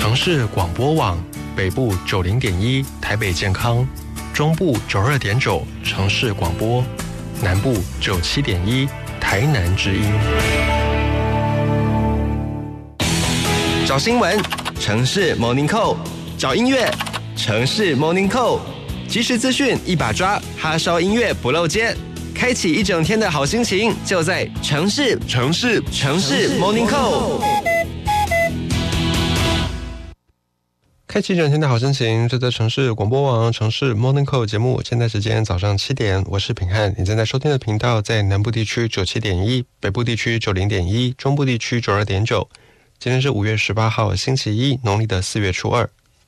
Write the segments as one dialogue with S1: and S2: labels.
S1: 城市广播网，北部90.1台北健康，中部92.9城市广播，南部97.1台南之音。
S2: 找新闻，城市 Morning Call； 找音乐，城市 Morning Call。即时资讯一把抓，哈烧音乐不漏接，开启一整天的好心情，就在城市 Morning Call。
S1: 开启一整天的好心情，就在城市广播网城市 Morning Call 节目。现在时间早上7点，我是品翰。你正在收听的频道在南部地区97.1，北部地区90.1，中部地区92.9。今天是5月18号，星期一，农历的4月初2。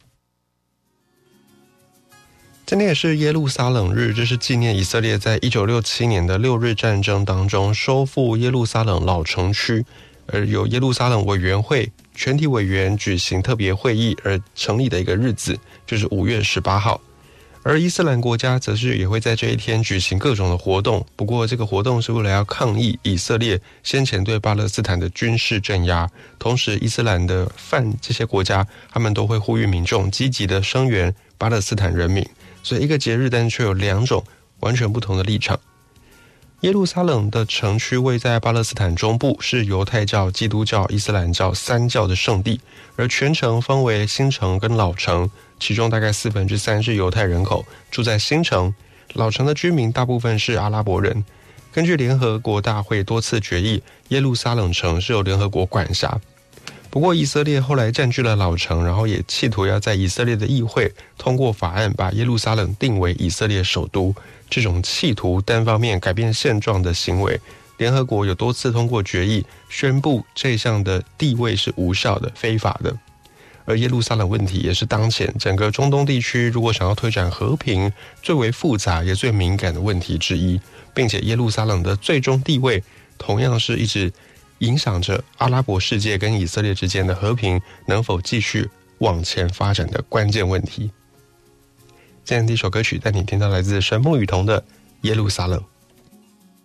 S1: 今天也是耶路撒冷日，这是纪念以色列在1967年的6日战争当中收复耶路撒冷老城区，而由耶路撒冷委员会全体委员举行特别会议而成立的一个日子，就是5月18号。而伊斯兰国家则是也会在这一天举行各种的活动，不过这个活动是为了要抗议以色列先前对巴勒斯坦的军事镇压，同时伊斯兰的泛这些国家他们都会呼吁民众积极的声援巴勒斯坦人民，所以一个节日但却有两种完全不同的立场。耶路撒冷的城区位在巴勒斯坦中部，是犹太教、基督教、伊斯兰教三教的圣地，而全城分为新城跟老城，其中大概3%是犹太人口住在新城，老城的居民大部分是阿拉伯人。根据联合国大会多次决议，耶路撒冷城是由联合国管辖。不过以色列后来占据了老城，然后也企图要在以色列的议会通过法案，把耶路撒冷定为以色列首都。这种企图单方面改变现状的行为，联合国有多次通过决议宣布这项的地位是无效的、非法的。而耶路撒冷问题也是当前整个中东地区如果想要推展和平最为复杂也最敏感的问题之一，并且耶路撒冷的最终地位同样是一直影响着阿拉伯世界跟以色列之间的和平能否继续往前发展的关键问题。今天第一首歌曲带你听到来自神父雨桐的《耶路撒冷》。